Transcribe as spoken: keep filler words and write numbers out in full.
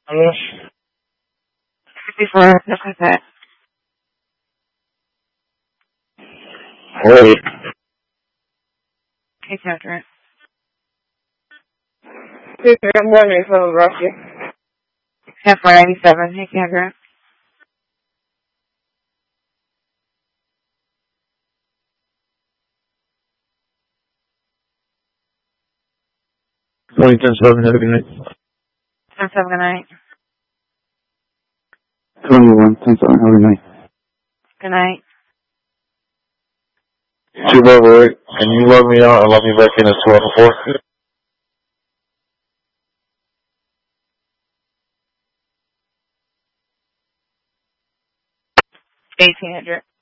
Hello? fifty-four, look at that. Wait. Hey, Catherine. Sister, I'm wondering if I'm Rocky. ten four ninety-seven, hey, Catherine. twenty ten seven, have a good night. ten seven, good night. twenty-one ten seven, have a good night. Good night. Two over eight, and you log me out and log me back in at twelve oh four. eighteen hundred.